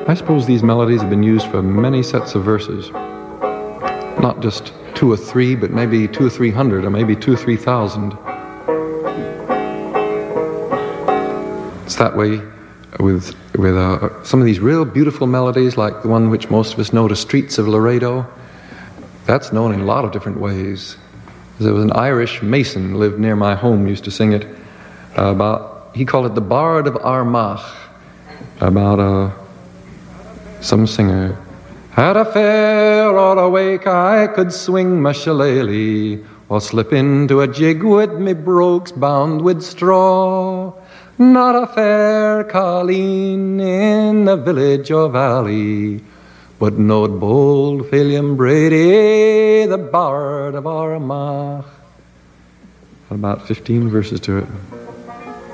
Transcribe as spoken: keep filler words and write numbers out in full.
I suppose these melodies have been used for many sets of verses. Not just two or three, but maybe two or three hundred, or maybe two or three thousand. It's that way with with uh, some of these real beautiful melodies, like the one which most of us know, The Streets of Laredo. That's known in a lot of different ways. There was an Irish mason lived near my home, used to sing it uh, about, he called it the Bard of Armagh, about uh, some singer. At a fair or a wake I could swing my shillelagh, or slip into a jig with me brogues bound with straw. Not a fair colleen in the village or valley, but knowed bold William Brady, the Bard of Armagh. About fifteen verses to it.